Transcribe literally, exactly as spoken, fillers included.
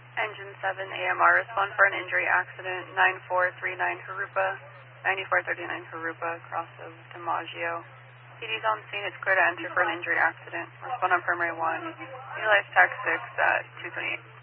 Engine seven A M R, respond for an injury accident, nine four three nine Harupa, ninety-four thirty-nine Harupa, cross of DiMaggio. P D's on scene, it's clear to enter for an injury accident. Respond on primary one. Utilize tax six at two twenty-eight.